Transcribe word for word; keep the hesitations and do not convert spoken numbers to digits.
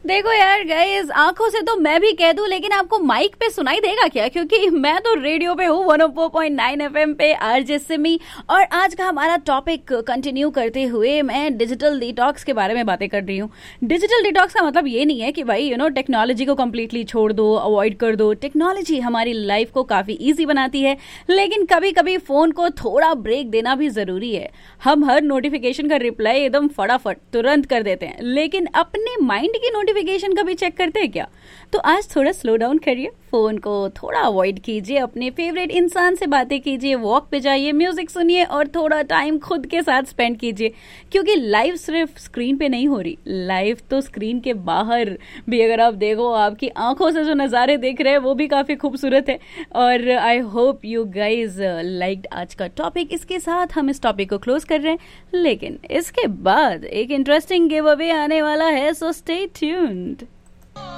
देखो यार गाइस, आंखों से तो मैं भी कह दूं, लेकिन आपको माइक पे सुनाई देगा क्या? क्योंकि मैं तो रेडियो पे हूँ one O four point nine FM पे, आरजे सिमी। और आज का हमारा टॉपिक कंटिन्यू करते हुए मैं डिजिटल डिटॉक्स के बारे में बातें कर रही हूँ। डिजिटल डिटॉक्स का मतलब ये नहीं है कि भाई यू नो टेक्नोलॉजी को कम्प्लीटली छोड़ दो, अवॉइड कर दो। टेक्नोलॉजी हमारी लाइफ को काफी ईजी बनाती है, लेकिन कभी कभी फोन को थोड़ा ब्रेक देना भी जरूरी है। हम हर नोटिफिकेशन का रिप्लाई एकदम फटाफट तुरंत कर देते हैं, लेकिन अपने माइंड की नोटिफिकेशन का भी चेक करते हैं क्या? तो आज थोड़ा स्लो डाउन करिए, फोन को थोड़ा अवॉइड कीजिए, अपने फेवरेट इंसान से बातें कीजिए, वॉक पे जाइए, म्यूजिक सुनिए और थोड़ा टाइम खुद के साथ स्पेंड कीजिए। क्योंकि लाइफ सिर्फ स्क्रीन पे नहीं हो रही, लाइफ तो स्क्रीन के बाहर भी अगर आप देखो, आपकी आंखों से जो नज़ारे देख रहे हैं वो भी काफी खूबसूरत है। और I hope you guys liked आज का टॉपिक। इसके साथ हम इस टॉपिक को क्लोज कर रहे हैं, लेकिन इसके बाद एक इंटरेस्टिंग गिव अवे आने वाला है, सो स्टे ट्यून्ड।